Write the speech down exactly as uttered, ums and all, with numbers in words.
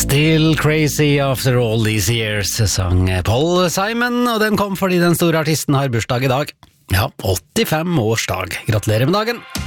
Still crazy after all these years, sang Paul Simon, og den kom fordi den store artisten har bursdag i dag. Ja, åttifem årsdag. Gratulerer med dagen!